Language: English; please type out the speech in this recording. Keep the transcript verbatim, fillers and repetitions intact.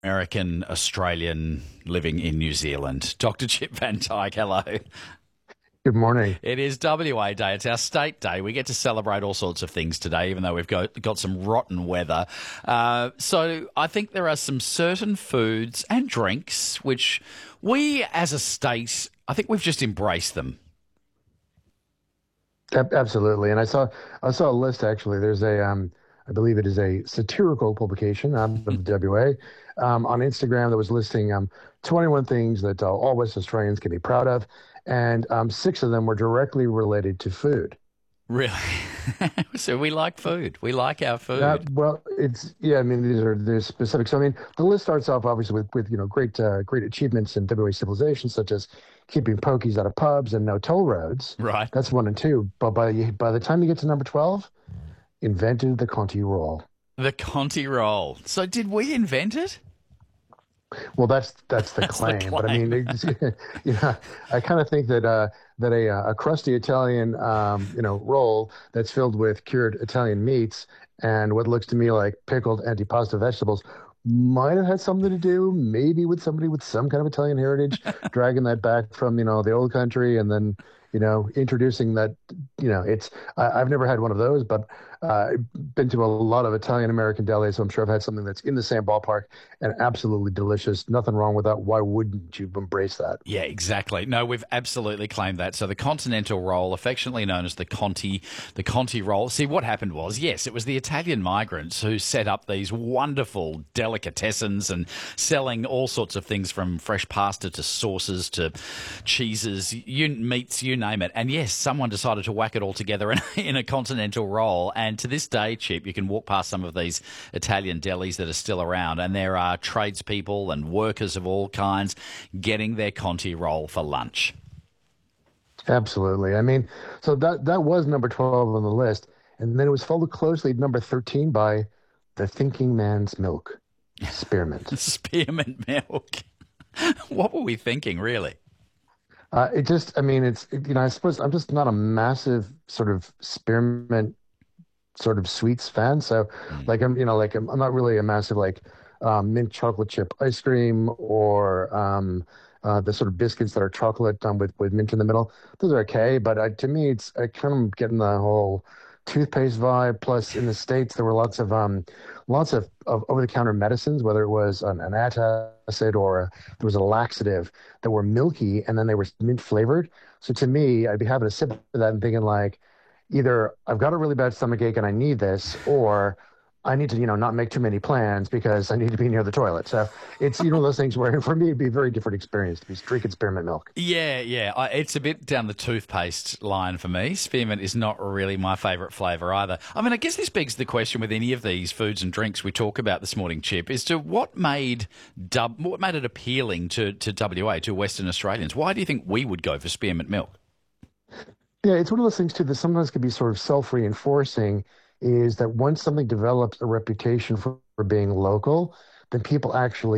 American Australian living in New Zealand. Doctor Chip Van Dyke, hello. Good morning. It is W A Day. It's our state day. We get to celebrate all sorts of things today, even though we've got, got some rotten weather. Uh, so I think there are some certain foods and drinks which we as a state, I think we've just embraced them. Ab- Absolutely. And I saw I saw a list actually. There's a um I believe it is a satirical publication out of W A um, on Instagram that was listing um twenty-one things that uh, all West Australians can be proud of, and um, six of them were directly related to food. Really? So we like food. We like our Uh, food. well, it's yeah. I mean, these are there's specific. So I mean, the list starts off obviously with with you know great uh, great achievements in W A civilization, such as keeping pokies out of pubs and no toll roads. Right. That's one and two. But by by the time you get to number twelve, invented the Conti roll. The Conti roll. So did we invent it? Well, that's that's the That's the claim. But I mean, claim. it's, you know, I kind of think that uh, that a uh, a crusty Italian um, you know roll that's filled with cured Italian meats and what looks to me like pickled antipasta vegetables might have had something to do, maybe with somebody with some kind of Italian heritage, dragging that back from you know the old country and then you know introducing that. You know, it's I, I've never had one of those, but uh, I've been to a lot of Italian American delis, so I'm sure I've had something that's in the same ballpark and absolutely delicious. Nothing wrong with that. Why wouldn't you embrace that? Yeah, exactly. No, we've absolutely claimed that. So the continental roll, affectionately known as the Conti, the Conti roll. See, what happened was, yes, it was the Italian migrants who set up these wonderful delicatessens and selling all sorts of things from fresh pasta to sauces to cheeses, you, meats, you name it. And yes, someone decided to whack it all together in, in a continental roll. And to this day, Chip, you can walk past some of these Italian delis that are still around, and there are tradespeople and workers of all kinds getting their Conti roll for lunch. Absolutely. I mean, so that that was number twelve on the list, and then it was followed closely at number thirteen by the thinking man's milk, spearmint. Spearmint milk. What were we thinking, really? Uh, it just, I mean, it's, you know, I suppose I'm just not a massive sort of spearmint sort of sweets fan. So, Mm. like, I'm, you know, like, I'm, I'm not really a massive, like, um, mint chocolate chip ice cream or um, uh, the sort of biscuits that are chocolate um, with, with mint in the middle. Those are okay. But uh, to me, it's I kind of getting the whole toothpaste vibe. Plus, in the States, there were lots of, um, lots of, of over the counter medicines, whether it was an, an antacid or a, there was a laxative that were milky and then they were mint flavored. So to me, I'd be having a sip of that and thinking like, either I've got a really bad stomach ache and I need this, or I need to, you know, not make too many plans because I need to be near the toilet. So it's, you know, those things where for me it'd be a very different experience to be drinking spearmint milk. Yeah, yeah. I, it's a bit down the toothpaste line for me. Spearmint is not really my favourite flavour either. I mean, I guess this begs the question with any of these foods and drinks we talk about this morning, Chip, as to what made dub, what made it appealing to, to W A, to Western Australians. Why do you think we would go for spearmint milk? Yeah, it's one of those things too that sometimes can be sort of self-reinforcing is that once something develops a reputation for, for being local, then people actually